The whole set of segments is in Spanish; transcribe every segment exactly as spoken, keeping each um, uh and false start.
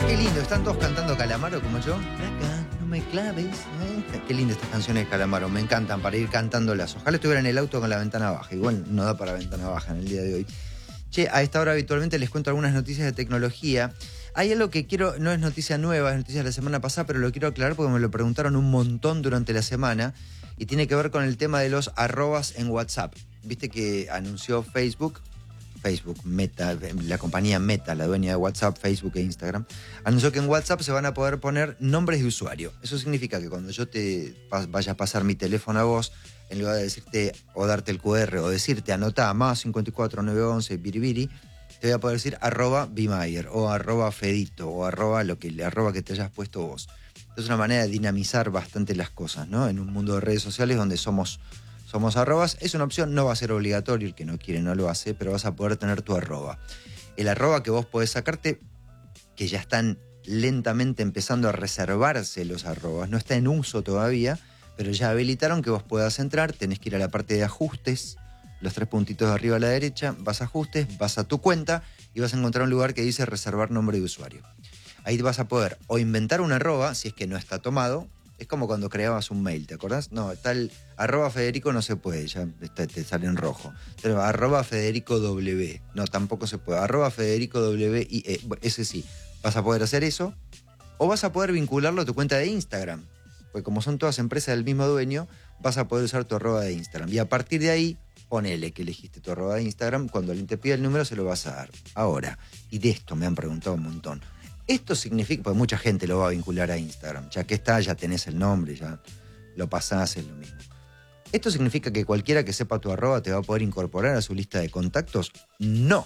Qué lindo, están todos cantando Calamaro como yo. Acá, no me claves. ¿eh? Qué lindas estas canciones de Calamaro, me encantan para ir cantándolas. Ojalá estuviera en el auto con la ventana baja. Igual no da para ventana baja en el día de hoy. Che, a esta hora habitualmente les cuento algunas noticias de tecnología. Hay algo que quiero, no es noticia nueva, es noticia de la semana pasada, pero lo quiero aclarar porque me lo preguntaron un montón durante la semana y tiene que ver con el tema de los arrobas en WhatsApp. Viste que anunció Facebook, Facebook, Meta, la compañía Meta, la dueña de WhatsApp, Facebook e Instagram, anunció que en WhatsApp se van a poder poner nombres de usuario. Eso significa que cuando yo te vaya a pasar mi teléfono a vos, en lugar de decirte o darte el cu erre o decirte anotá más cincuenta y cuatro nueve once biribiri, te voy a poder decir arroba Bimayer o arroba Fedito o arroba lo que, arroba que te hayas puesto vos. Es una manera de dinamizar bastante las cosas, ¿no? En un mundo de redes sociales donde somos, somos arrobas, es una opción, no va a ser obligatorio, el que no quiere no lo hace, pero vas a poder tener tu arroba. El arroba que vos podés sacarte, que ya están lentamente empezando a reservarse los arrobas, no está en uso todavía, pero ya habilitaron que vos puedas entrar, tenés que ir a la parte de ajustes, los tres puntitos de arriba a la derecha, vas a ajustes, vas a tu cuenta y vas a encontrar un lugar que dice reservar nombre de usuario. Ahí vas a poder o inventar un arroba, si es que no está tomado, es como cuando creabas un mail, ¿te acordás? No, tal arroba Federico no se puede, ya te, te sale en rojo. Pero arroba Federico W, no, tampoco se puede. Arroba Federico W I E, ese sí, vas a poder hacer eso, o vas a poder vincularlo a tu cuenta de Instagram. Porque como son todas empresas del mismo dueño, vas a poder usar tu arroba de Instagram. Y a partir de ahí, ponele que elegiste tu arroba de Instagram, cuando alguien te pida el número se lo vas a dar. Ahora, y de esto me han preguntado un montón. Esto significa, porque mucha gente lo va a vincular a Instagram. Ya que está, ya tenés el nombre, ya lo pasás, es lo mismo. ¿Esto significa que cualquiera que sepa tu arroba te va a poder incorporar a su lista de contactos? No.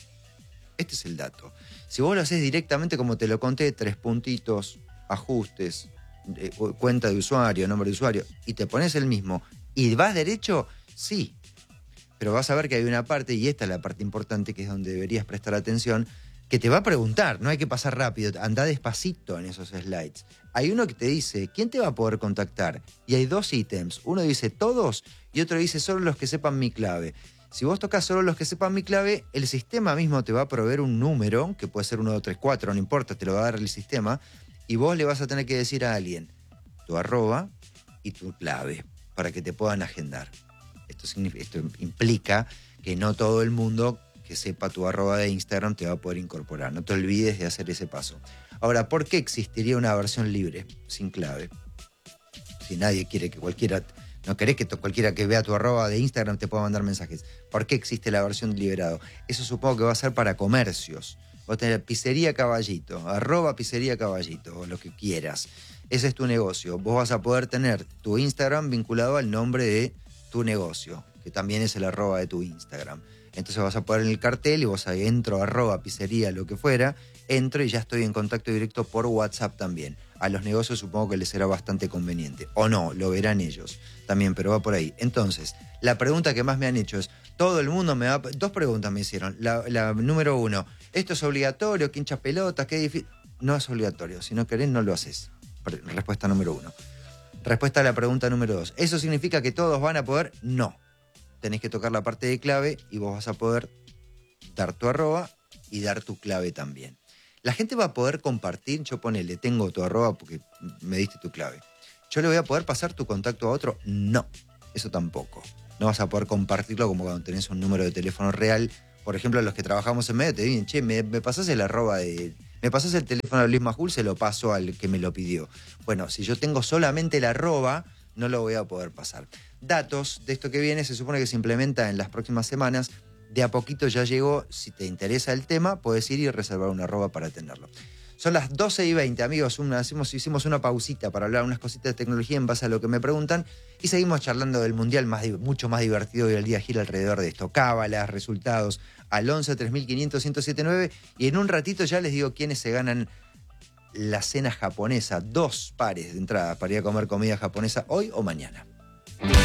Este es el dato. Si vos lo haces directamente como te lo conté, tres puntitos, ajustes, Eh, cuenta de usuario, nombre de usuario, y te pones el mismo y vas derecho, sí. Pero vas a ver que hay una parte, y esta es la parte importante, que es donde deberías prestar atención, que te va a preguntar, no hay que pasar rápido, anda despacito en esos slides. Hay uno que te dice, ¿quién te va a poder contactar? Y hay dos ítems, uno dice todos y otro dice solo los que sepan mi clave. Si vos tocas solo los que sepan mi clave, el sistema mismo te va a proveer un número, que puede ser uno, dos, tres, cuatro, no importa, te lo va a dar el sistema, y vos le vas a tener que decir a alguien tu arroba y tu clave para que te puedan agendar. Esto, significa, esto implica que no todo el mundo que sepa tu arroba de Instagram te va a poder incorporar. No te olvides de hacer ese paso. Ahora, ¿por qué existiría una versión libre sin clave? Si nadie quiere que cualquiera... No querés que cualquiera que vea tu arroba de Instagram te pueda mandar mensajes. ¿Por qué existe la versión liberado? Eso supongo que va a ser para comercios. Vos tenés pizzería Caballito, arroba pizzería Caballito, o lo que quieras. Ese es tu negocio. Vos vas a poder tener tu Instagram vinculado al nombre de tu negocio, que también es el arroba de tu Instagram. Entonces vas a poner en el cartel y vos ahí entro, arroba, pizzería, lo que fuera, entro y ya estoy en contacto directo por WhatsApp también. A los negocios supongo que les será bastante conveniente. O no, lo verán ellos también, pero va por ahí. Entonces, la pregunta que más me han hecho es, todo el mundo me va... Dos preguntas me hicieron. La, la número uno, ¿esto es obligatorio? ¿Qué hincha pelotas? ¿Qué difícil? No es obligatorio. Si no querés, no lo haces. Respuesta número uno. Respuesta a la pregunta número dos. ¿Eso significa que todos van a poder? No. Tenés que tocar la parte de clave y vos vas a poder dar tu arroba y dar tu clave también. La gente va a poder compartir, yo ponele, tengo tu arroba porque me diste tu clave. ¿Yo le voy a poder pasar tu contacto a otro? No, eso tampoco. No vas a poder compartirlo como cuando tenés un número de teléfono real. Por ejemplo, los que trabajamos en medio te dicen, che, me, me pasás el arroba de... Me pasás el teléfono de Luis Majul, se lo paso al que me lo pidió. Bueno, si yo tengo solamente el arroba, no lo voy a poder pasar. Datos de esto que viene, se supone que se implementa en las próximas semanas. De a poquito ya llegó. Si te interesa el tema, puedes ir y reservar una arroba para tenerlo. Son las doce y veinte, amigos. Una, hicimos, hicimos una pausita para hablar unas cositas de tecnología en base a lo que me preguntan. Y seguimos charlando del mundial, más, mucho más divertido, y el día gira alrededor de esto. Cábalas, resultados, al once, tres mil quinientos, ciento setenta y nueve. Y en un ratito ya les digo quiénes se ganan la cena japonesa. Dos pares de entrada para ir a comer comida japonesa hoy o mañana.